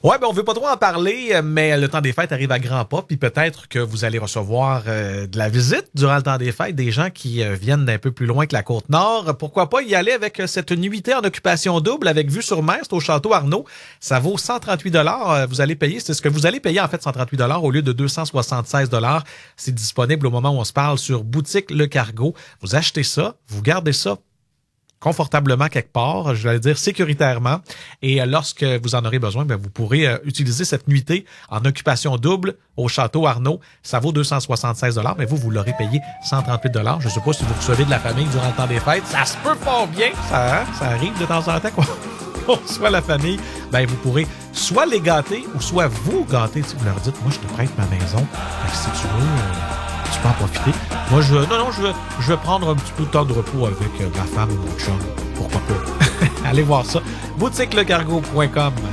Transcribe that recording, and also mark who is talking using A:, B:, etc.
A: Ouais, ben on veut pas trop en parler, mais le temps des fêtes arrive à grands pas, puis peut-être que vous allez recevoir de la visite durant le temps des fêtes, des gens qui viennent d'un peu plus loin que la Côte-Nord. Pourquoi pas y aller avec cette nuitée en occupation double avec vue sur mer, c'est au Château Arnaud. Ça vaut 138 $. Vous allez payer, c'est ce que vous allez payer en fait, 138 $ au lieu de 276 $. C'est disponible au moment où on se parle sur Boutique Le Cargo. Vous achetez ça, vous gardez ça confortablement quelque part, je vais dire sécuritairement. Et lorsque vous en aurez besoin, ben vous pourrez utiliser cette nuitée en occupation double au Château Arnaud. Ça vaut 276 $, mais vous l'aurez payé 138 $. Je ne sais pas si vous recevez de la famille durant le temps des fêtes. Ça se peut fort bien. Ça arrive de temps en temps qu'on soit la famille. Ben vous pourrez soit les gâter ou soit vous gâter. Si vous leur dites, moi, je te prête ma maison. Si tu veux... tu peux en profiter. Moi, je vais prendre un petit peu de temps de repos avec ma femme ou mon chum. Pourquoi pas? Allez voir ça. boutiquelecargo.com